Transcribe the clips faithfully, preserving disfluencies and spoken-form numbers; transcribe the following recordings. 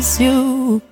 You.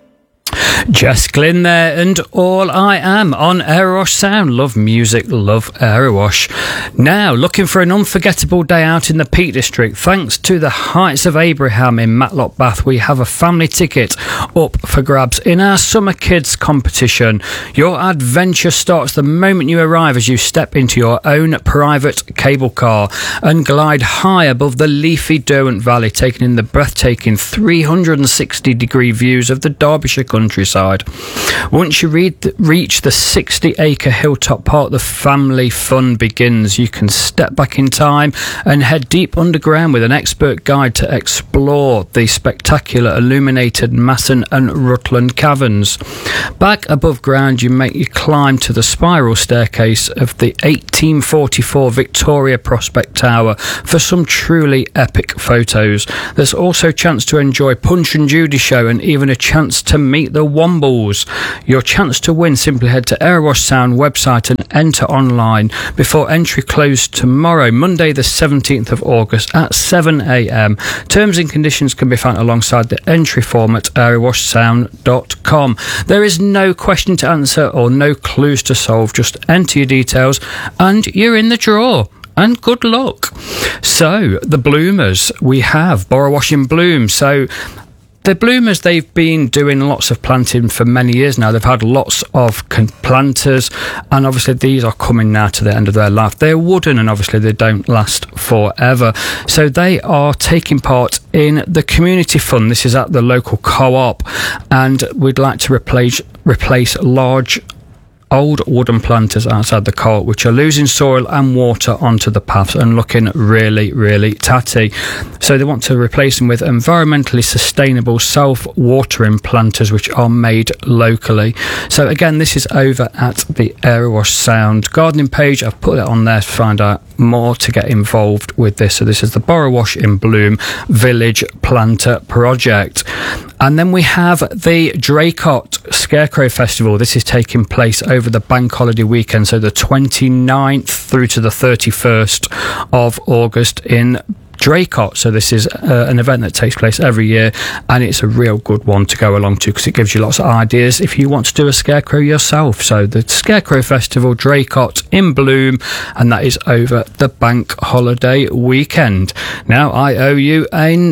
Jess Glynn there, and All I Am on Aerowash Sound. Love music, love Aerowash. Now, looking for an unforgettable day out in the Peak District, thanks to the Heights of Abraham in Matlock Bath, we have a family ticket up for grabs in our Summer Kids competition. Your adventure starts the moment you arrive as you step into your own private cable car and glide high above the leafy Derwent Valley, taking in the breathtaking three hundred sixty degree views of the Derbyshire countryside. Once you read, reach the sixty acre hilltop part, the family fun begins. You can step back in time and head deep underground with an expert guide to explore the spectacular illuminated Masson and Rutland caverns. Back above ground, you make your climb to the spiral staircase of the eighteen forty-four Victoria Prospect Tower for some truly epic photos. There's also a chance to enjoy Punch and Judy show and even a chance to meet the Wombles. Your chance to win, simply head to Aerowash Sound website and enter online before entry closed tomorrow, Monday the seventeenth of August at seven a m. Terms and conditions can be found alongside the entry form at aerowash sound dot com. There is no question to answer or no clues to solve, just enter your details and you're in the draw. And good luck. So, the bloomers, we have Borrowash in bloom. So, the bloomers, they've been doing lots of planting for many years now. They've had lots of planters, and obviously these are coming now to the end of their life. They're wooden, and obviously they don't last forever. So they are taking part in the community fund. This is at the local co-op, and we'd like to replace replace large old wooden planters outside the co-op, which are losing soil and water onto the paths and looking really, really tatty. So they want to replace them with environmentally sustainable self-watering planters, which are made locally. So again, this is over at the Aerowash Sound gardening page. I've put it on there to find out more to get involved with this. So this is the Borrowash in Bloom Village Planter Project. And then we have the Draycott Scarecrow Festival. This is taking place over the bank holiday weekend, so the twenty-ninth through to the thirty-first of August in Draycott. So this is uh, an event that takes place every year, and it's a real good one to go along to because it gives you lots of ideas if you want to do a scarecrow yourself. So the Scarecrow Festival, Draycott in Bloom, and that is over the bank holiday weekend. Now I owe you a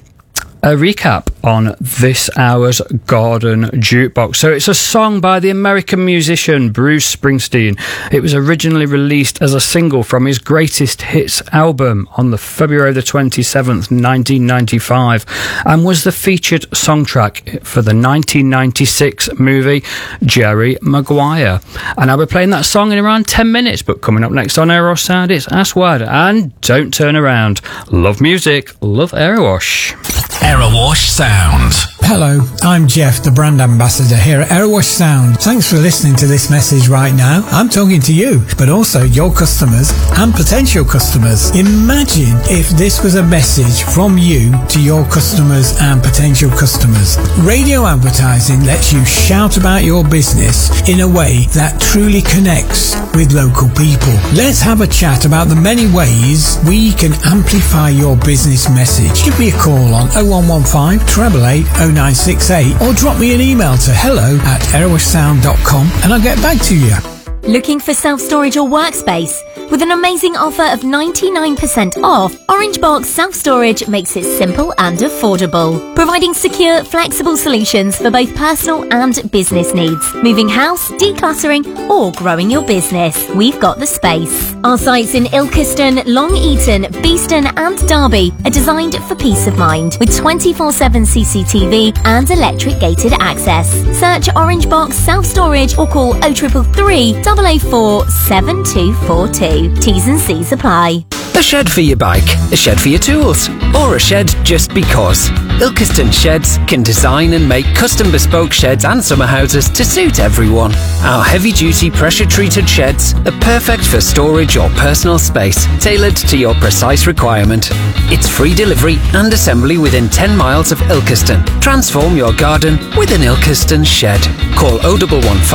A recap on this hour's Garden Jukebox. So it's a song by the American musician Bruce Springsteen. It was originally released as a single from his greatest hits album on the February the twenty-seventh, nineteen ninety-five, and was the featured songtrack for the nineteen ninety-six movie Jerry Maguire. And I'll be playing that song in around ten minutes, but coming up next on Aerowash Sound, it's Aswad and Don't Turn Around. Love music, love Aerowash. Aerowash Sound. Hello, I'm Jeff, the brand ambassador here at Aerowash Sound. Thanks for listening to this message right now. I'm talking to you, but also your customers and potential customers. Imagine if this was a message from you to your customers and potential customers. Radio advertising lets you shout about your business in a way that truly connects with local people. Let's have a chat about the many ways we can amplify your business message. Give me a call on oh one one five, eight eight eight, oh nine six eight or drop me an email to hello at aerowash sound dot com and I'll get back to you. Looking for self-storage or workspace? With an amazing offer of ninety-nine percent off, Orange Box Self-Storage makes it simple and affordable, providing secure, flexible solutions for both personal and business needs. Moving house, decluttering, or growing your business, we've got the space. Our sites in Ilkeston, Long Eaton, Beeston and Derby are designed for peace of mind, with twenty-four seven C C T V and electric gated access. Search Orange Box Self-Storage or call oh three three three, oh oh four, seven two four two. T's and C's apply. A shed for your bike, a shed for your tools, or a shed just because. Ilkeston Sheds can design and make custom bespoke sheds and summer houses to suit everyone. Our heavy-duty pressure-treated sheds are perfect for storage or personal space, tailored to your precise requirement. It's free delivery and assembly within ten miles of Ilkeston. Transform your garden with an Ilkeston shed. Call oh one one five,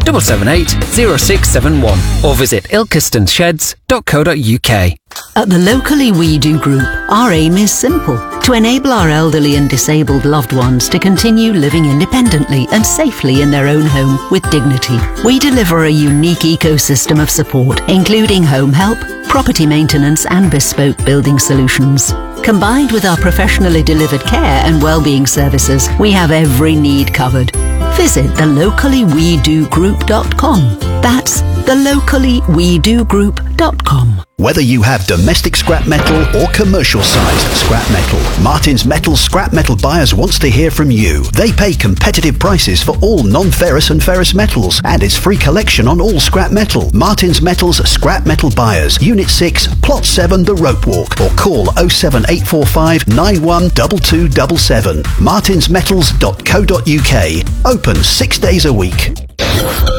seven seven eight, zero six seven one or visit ilkeston sheds dot co dot uk. At the Locally We Do Group, our aim is simple: to enable our elderly and disabled loved ones to continue living independently and safely in their own home with dignity. We deliver a unique ecosystem of support, including home help, property maintenance and bespoke building solutions. Combined with our professionally delivered care and wellbeing services, we have every need covered. Visit the locally we do group dot com. That's the locally we do group dot com. Whether you have domestic scrap metal or commercial sized scrap metal, Martins Metal scrap metal buyers wants to hear from you. They pay competitive prices for all non-ferrous and ferrous metals, and it's free collection on all scrap metal. Martins Metal's scrap metal buyers, Unit six, Plot seven, The Rope Walk, or call oh seven eight four five, nine one two two seven seven. martins metals dot co dot uk. Open six days a week.